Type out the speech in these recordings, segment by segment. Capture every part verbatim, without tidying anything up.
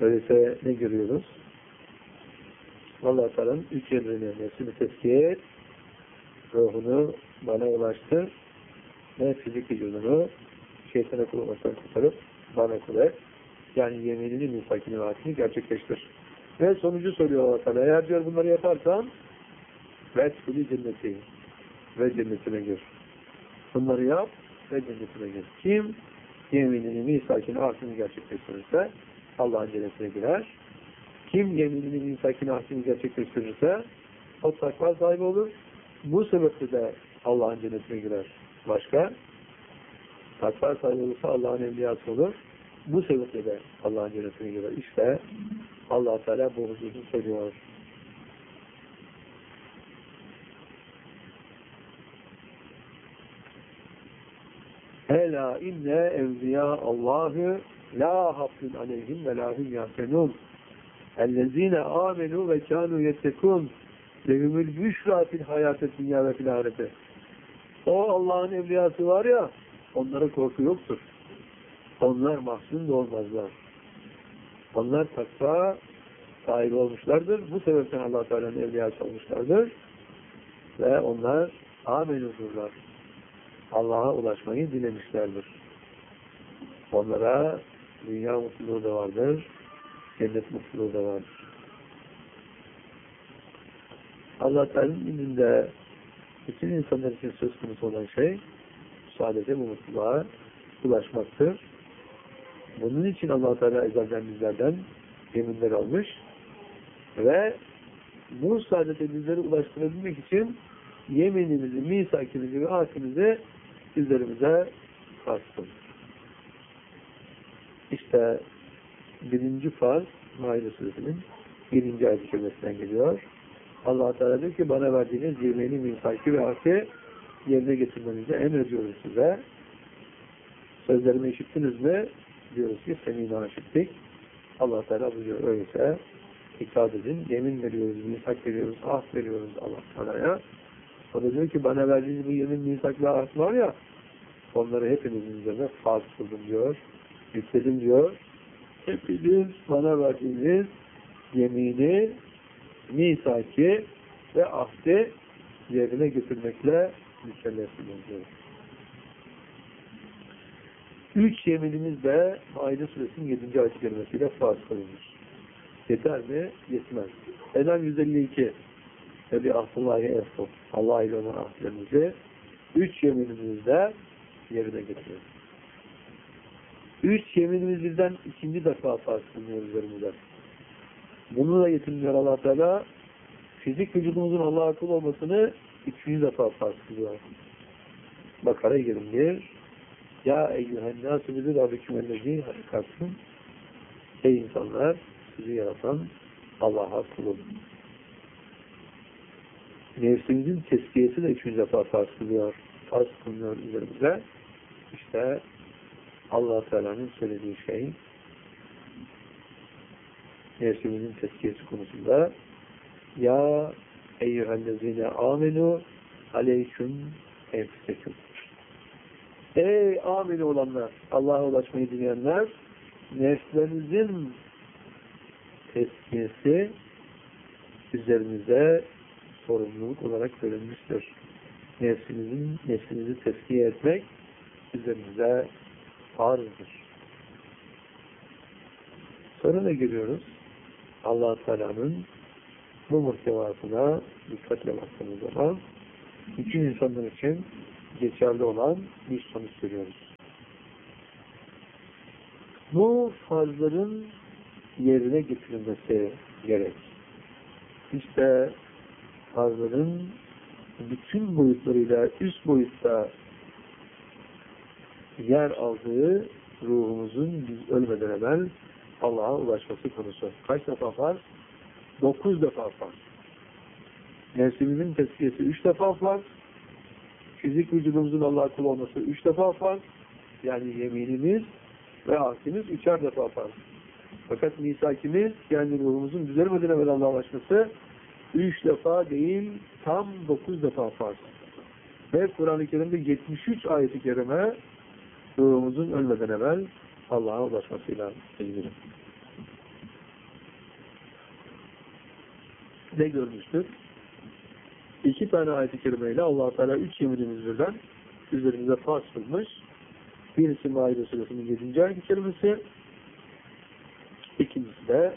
Öyleyse ne görüyoruz? Allah-u Teala'nın üç emrini, nefsini tezkiye et, ruhunu bana ulaştır ve fizik vücudunu şeytana kullanmaktan kurtarıp bana kul et. Yani yeminini, misakini ve hakini gerçekleştir. Ve sonucu soruyor Allah Teala. Eğer diyor bunları yaparsan vesfili cenneti ve cennetine gir. Bunları yap ve cennetine gir. Kim yeminini, misakini, hakini gerçekleştirirse Allah'ın cennetine girer. Kim yeminini, misakini, hakini gerçekleştirirse o takva sahibi olur. Bu sebeple de Allah'ın cennetine girer. Başka? Takva sahibi olursa Allah'ın evliyası olur. Bu sebeple de Allah'ın cennetine girer. İşte Allah Teala bu hususu söylüyor. Ela inne evliya Allahü la hafzun aleyhim ve lahum yahsenun ellezine amenu ve kanu yettekun lehumül büşra fil hayatı dünya ve fil ahirete. O Allah'ın evliyası var ya, onlara korku yoktur. Onlar mahzun da olmazlar. Onlar takva sahibi olmuşlardır. Bu sebepten Allah Teala'nın evliyası olmuşlardır. Ve onlar amenudurlar. Allah'a ulaşmayı dilemişlerdir. Onlara dünya mutluluğu da vardır. Cennet mutluluğu da vardır. Allah Teala'nın indinde bütün insanlar için söz konusu olan şey sadece bu mutluluğa ulaşmaktır. Bunun için Allah Teala ezelden bizlerden yeminler almış ve bu saadete bizleri ulaştırabilmek için yeminimizi, misakimizi ve ahimizi bizlerimize farz kılır. İşte birinci farz Maide Suresi'nin birinci ayet-i kerimesinden geliyor. Allah Teala diyor ki bana verdiğiniz yemini, misaki ve ahdi yerine getirmenizi emrediyoruz size. Sözlerimi işittiniz mi? Diyoruz ki seninle işittik. Allah Teala buyuruyor öyleyse itaat edin. Yemin veriyoruz, misak veriyoruz, ahd veriyoruz Allah Teala'ya. O da diyor ki bana verdiğiniz bu yemin, misak ve ahd var ya onları hepinizin üzerine farz kıldım diyor. Yükledim diyor. Hepiniz bana verdiğiniz yemini, misaki ve ahdi yerine getirmekle mükellefsiniz diyor. Üç yeminimiz de Maide Suresinin yedinci ayet-i kerimesiyle farz kılınır. Yeter mi? Yetmez. Enam yüz elli iki Ebi ahdullahi efo Allah ile olan ahdlerimizi üç yeminimizde yerine getiriyor. Üç yeminimiz bizden ikinci defa farz kılınıyor üzerimize. Bununla yetinmiyor Allah Teala. Fizik vücudumuzun Allah'a kul olmasını üçüncü defa farz kılıyor. Bakara yirmi bir Ya eyyühennâsü bizi rabbiküm ellezî halikakum Ey insanlar! Sizi yaratan Allah'a kul olun. Nefsimizin tezkiyesi de üçüncü defa farz kılıyor. Farz kılınıyor üzerimize. İşte Allah Teala'nın söylediği şey nefsimizin tezkiyesi konusunda Ya eyyühellezîne âmenû aleyküm enfuseküm Ey ameli olanlar, Allah'a ulaşmayı dileyenler, nefslerinizin tezkiyesi üzerinize sorumluluk olarak verilmiştir. Nefsinizin, nefsinizi tezkiye etmek üzerinize farzdır. Sonra ne görüyoruz? Allah Teala'nın bu muhtevasına dikkatle baktığımız zaman bütün insanlar için geçerli olan bir sonuç görüyoruz. Bu farzların yerine getirilmesi gerek. İşte farzların bütün boyutlarıyla üst boyutta yer aldığı ruhumuzun biz ölmeden evvel Allah'a ulaşması konusu. Kaç defa farz? Dokuz defa farz. Nefsimizin tezkiyesi üç defa farz. Fizik vücudumuzun Allah'a kul olması üç defa farz. Yani yeminimiz ve ahdimiz üçer defa farz. Fakat misakimiz yani ruhumuzun düzelmeden evvel Allah'a ulaşması üç defa değil tam dokuz defa farz. Ve Kur'an-ı Kerim'de yetmiş üç ayet-i kerime ruhumuzun ölmeden evvel Allah'a ulaşmasıyla ilgili. ne görmüştür? İki tane ayet-i kerimeyle Allah-u Teala üç yeminimiz birden üzerimize farz kılmış. Birisi Maide Suresinin yedinci ayet-i kerimesi, ikincisi de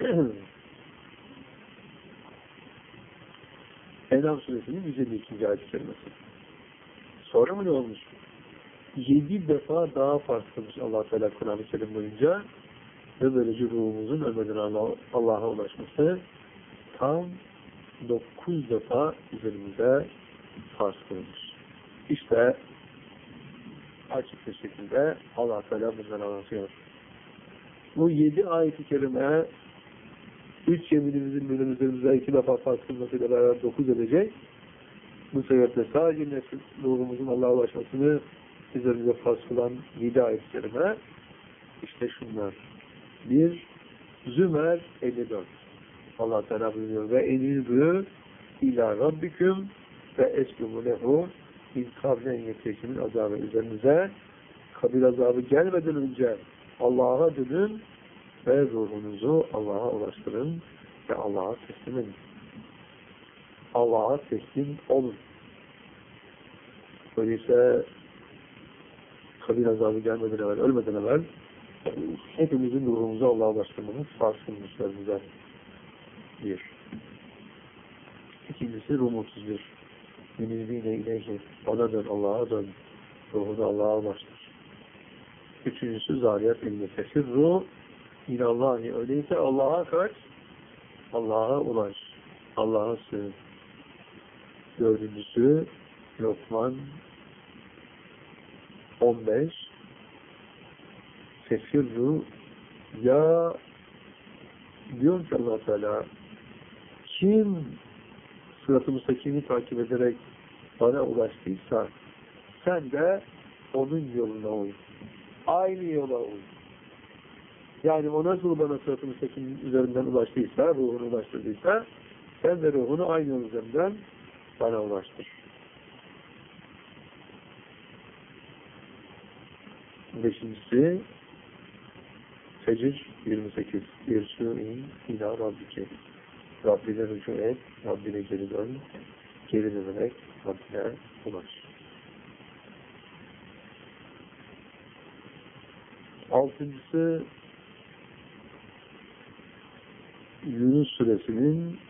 En'am Suresinin yüz elli ikinci ayet-i kerimesi. Sonra mı ne olmuş? Yedi defa daha farz kılmış Allah-u Teala Kur'an-ı Kerim boyunca ve böylece ruhumuzun ölmeden Allah'a ulaşması tam dokuz defa üzerimize farz kılmış. İşte açık bir şekilde Allah-u Teala bundan anlatıyor. Bu yedi ayet-i kerime üç yeminimizin birinin üzerimize iki defa farz kılmasıyla beraber dokuz edecek. Bu sebeple sadece nefis ruhumuzun Allah'a ulaşmasını üzerimize farz kılan yedi ayet-i kerime işte şunlar. bir Zümer elli dört. Allah Teala buyuruyor ve enilbü ila rabbiküm ve eslumu lehu iz kablen yetekimin azabı üzerinize kabir azabı gelmeden önce Allah'a dönün ve ruhunuzu Allah'a ulaştırın ve Allah'a teslim edin. Allah'a teslim olun. Öyleyse kabir azabı gelmeden evvel, ölmeden evvel hepimizin ruhumuzu Allah'a ulaştırmamız farz kılmışlar bize. Bir. İkincisi Rum otuz bir. Münibine ileyhi. Ona dön, Allah'a dön. Ruhunu Allah'a ulaştır. Üçüncüsü Zariyat elli. Fesirru İlallahi. Öyleyse Allah'a kaç? Allah'a ulaş. Allah'a sığın. Dördüncüsü Lokman on beş. Fesirru ya diyor ki Allah Teala kim sırat-ı müstakimi takip ederek bana ulaştıysa sen de onun yoluna uy. Aynı yola uy. Yani o nasıl bana sırat-ı müstakimin üzerinden ulaştıysa, ruhunu ulaştırdıysa sen de ruhunu aynı yol üzerinden bana ulaştır. Beşincisi Fecr yirmi sekiz. İrsu'in ila Rabbike. Rabbine rücu et, Rabbine geri dön, geri dönerek Rabbine ulaş. Altıncısı Yunus Suresinin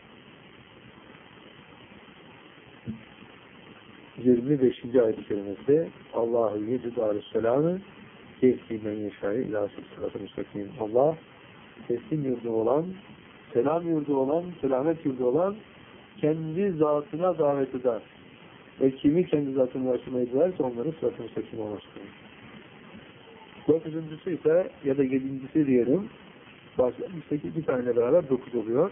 yirmi beşinci ayet-i kerimesi Allahu yedü darüsselamı yehdi men yeşâi ilâ sıratı müstakim. Allah teslim yurdu olan, selam yurdu olan, selamet yurdu olan kendi zatına davet eder. Ve kimi kendi zatına ulaştırmayı dilerse onları sırat-ı müstakime ulaştırır. Dokuzuncusu ise ya da yedincisi diyelim başlamıştaki bir tane beraber dokuz oluyor.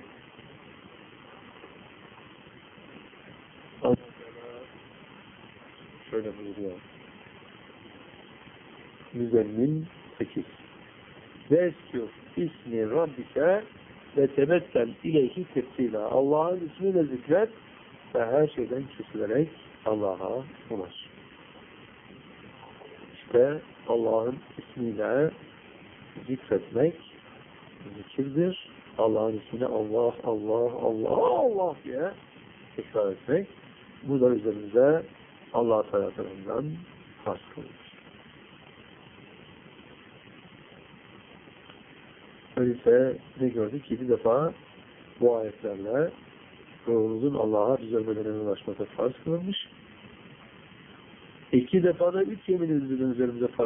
Allah şöyle buyuruyor. Müzemmil sekiz. Ve eskür ismi Rabbike ve tebettel ileyhi tepsila. Allah'ın ismiyle zikret ve her şeyden kesilerek Allah'a ulaş. İşte Allah'ın ismiyle zikretmek zikirdir. Allah'ın ismini Allah, Allah, Allah, Allah diye tekrar etmek. Bu da üzerimize Allah tarafından farz kılınır. Öyleyse ne gördük? Yedi defa bu ayetlerle ruhumuzun Allah'a biz ölmeden ulaşması farz kılınmış. İki defa da üç yemin üzerimize farz